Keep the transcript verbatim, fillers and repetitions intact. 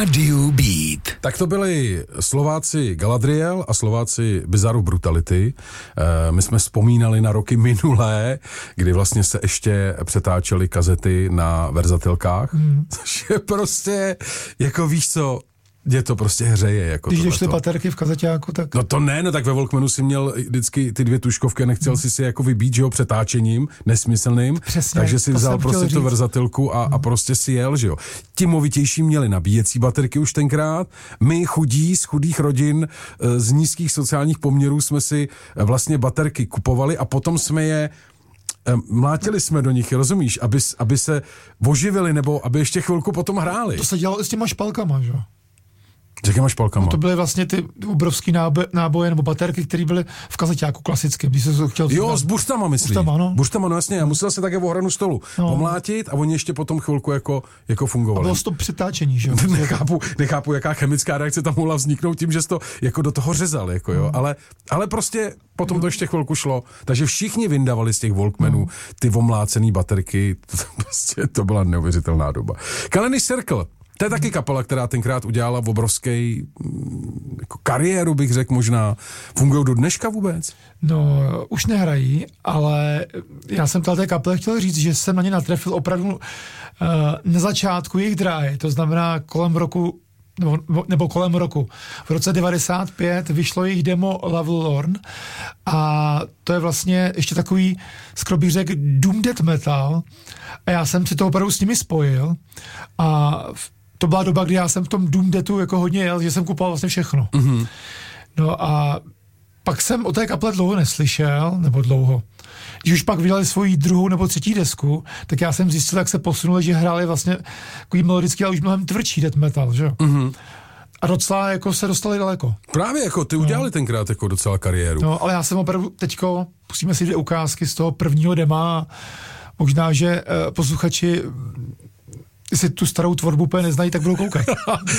Radio Beat. Tak to byli Slováci Galadriel a Slováci Bizarro Brutality. E, my jsme vzpomínali na roky minulé, kdy vlastně se ještě přetáčely kazety na verzatilkách, hmm. což je prostě, jako víš co, je to prostě hřeje. Jako když došly baterky v kazeťáku, tak... No to ne, no tak ve Walkmanu si měl vždycky ty dvě tuškovky a nechtěl hmm. si si jako vybít, že jo, přetáčením nesmyslným, přesně, takže si vzal prostě tu verzatilku a, hmm. a prostě si jel, že jo. Ti movitější měli nabíjecí baterky už tenkrát, my chudí z chudých rodin z nízkých sociálních poměrů jsme si vlastně baterky kupovali a potom jsme je mlátili jsme do nich, rozumíš, aby, aby se oživili nebo aby ještě chvilku potom hráli. To se dělalo i s těma špalkama, že jo. S jakýma špalkama? No to byly vlastně ty obrovský náboje, náboje nebo baterky, které byly v kazeťáku klasickém. Když se chtěl jo, s buštama myslíš. Buštama, no. Buštama, no jasně, já musel se také o hranu stolu no. pomlátit a oni ještě potom chvilku jako, jako fungovali. A bylo to přetáčení, že jo? nechápu, nechápu, jaká chemická reakce tam mohla vzniknout tím, že jsi to jako do toho řezal, jako jo, no. ale, ale prostě potom no. to ještě chvilku šlo, takže všichni vyndavali z těch Walkmanů no. ty omlácený baterky, to, prostě, to byla neuvěřitelná doba. Kaleny Circle. To je taky kapela, která tenkrát udělala v obrovský jako kariéru, bych řekl možná. Fungují do dneška vůbec? No, už nehrají, ale já jsem té kapele chtěl říct, že jsem na ně natrefil opravdu uh, na začátku jejich dráhy, to znamená kolem roku, nebo, nebo kolem roku. V roce devadesát pět vyšlo jejich demo Level Lorn a to je vlastně ještě takový, skoro bych řekl, doom death metal a já jsem si to opravdu s nimi spojil a v to byla doba, kdy já jsem v tom Doom Deathu jako hodně jel, že jsem kupoval vlastně všechno. Mm-hmm. No a pak jsem o té kaple dlouho neslyšel, nebo dlouho. Když už pak vydali svoji druhou nebo třetí desku, tak já jsem zjistil, jak se posunuli, že hráli vlastně takový melodický, ale už mnohem tvrdší death metal, že jo. Mm-hmm. A docela jako se dostali daleko. Právě jako ty udělali no. tenkrát jako docela kariéru. No, ale já jsem opravdu teďko, pustíme si dvě ukázky z toho prvního dema, možná, že uh, posluchači si tu starou tvorbu úplně neznají, tak budou koukat.